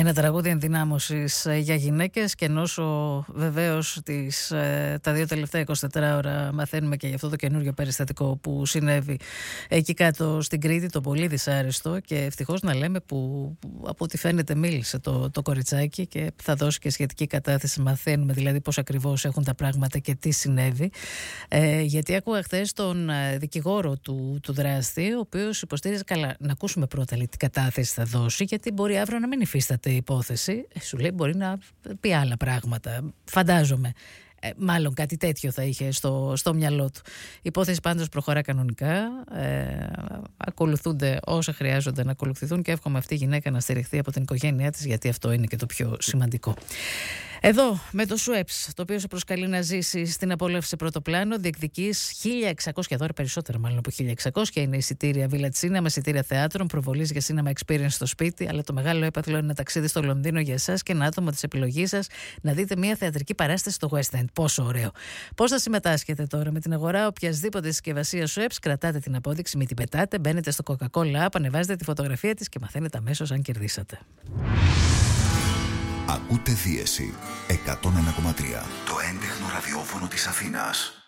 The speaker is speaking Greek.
Ένα τραγούδι ενδυνάμωσης για γυναίκες, και ενώ βεβαίως τα 2 τελευταία 24 ώρα μαθαίνουμε και για αυτό το καινούριο περιστατικό που συνέβη εκεί κάτω στην Κρήτη, το πολύ δυσάρεστο, και ευτυχώς να λέμε που από ό,τι φαίνεται μίλησε το κοριτσάκι και θα δώσει και σχετική κατάθεση. Μαθαίνουμε δηλαδή πώς ακριβώς έχουν τα πράγματα και τι συνέβη. Γιατί άκουγα χθες τον δικηγόρο του δράστη, ο οποίος υποστήριζε, καλά, να ακούσουμε πρώτα τι κατάθεση θα δώσει, γιατί μπορεί αύριο να μην υφίσταται η υπόθεση. Σου λέει μπορεί να πει άλλα πράγματα, φαντάζομαι. Μάλλον κάτι τέτοιο θα είχε στο μυαλό του. Η υπόθεση πάντως προχωρά κανονικά. Ακολουθούνται όσα χρειάζονται να ακολουθηθούν και εύχομαι αυτή η γυναίκα να στηριχθεί από την οικογένειά της, γιατί αυτό είναι και το πιο σημαντικό. Εδώ με το ΣΟΕΠΣ, το οποίο σε προσκαλεί να ζήσει στην απόλαυση σε πρώτο πλάνο, διεκδικείς 1.600 και δώρα περισσότερα, μάλλον από 1.600, και είναι εισιτήρια Village Cinema, εισιτήρια θεάτρων, προβολής για cinema experience στο σπίτι. Αλλά το μεγάλο έπαθλο είναι ένα ταξίδι στο Λονδίνο για εσάς και ένα άτομο της επιλογής σας να δείτε μια θεατρική παράσταση στο West End. Πόσο ωραίο! Πώς θα συμμετάσχετε τώρα? Με την αγορά οποιασδήποτε συσκευασία ΣΟΕΠΣ, κρατάτε την απόδειξη, μην την πετάτε, μπαίνετε στο Coca-Cola App, ανεβάζετε τη φωτογραφία της και μαθαίνετε αμέσως αν κερδίσατε. Ακούτε Δίεση 101,3, το έντεχνο ραδιόφωνο της Αθήνας.